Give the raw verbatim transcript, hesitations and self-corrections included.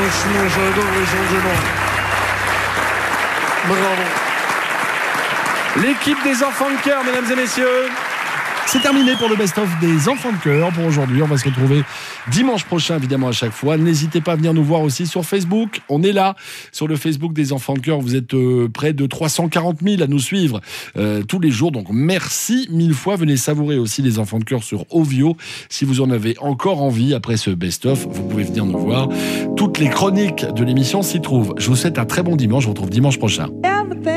Franchement, j'adore les changements. Bravo. L'équipe des enfants de cœur, mesdames et messieurs. C'est terminé pour le best-of des enfants de cœur pour aujourd'hui. On va se retrouver dimanche prochain, évidemment, à chaque fois. N'hésitez pas à venir nous voir aussi sur Facebook. On est là, sur le Facebook des enfants de cœur. Vous êtes euh, près de trois cent quarante mille à nous suivre euh, tous les jours. Donc, merci mille fois. Venez savourer aussi les enfants de cœur sur Ovio. Si vous en avez encore envie, après ce best-of, vous pouvez venir nous voir. Toutes les chroniques de l'émission s'y trouvent. Je vous souhaite un très bon dimanche. Je vous retrouve dimanche prochain.